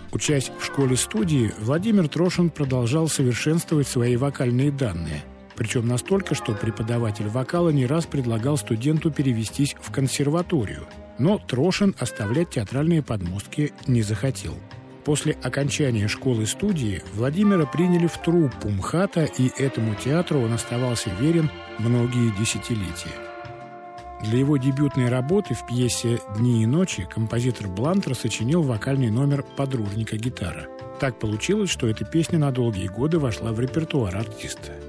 Учась в школе-студии, Владимир Трошин продолжал совершенствовать свои вокальные данные. Причем настолько, что преподаватель вокала не раз предлагал студенту перевестись в консерваторию. Но Трошин оставлять театральные подмостки не захотел. После окончания школы-студии Владимира приняли в труппу МХАТа, и этому театру он оставался верен многие десятилетия. Для его дебютной работы в пьесе «Дни и ночи» композитор Блантер сочинил вокальный номер «Подружника гитара». Так получилось, что эта песня на долгие годы вошла в репертуар артиста.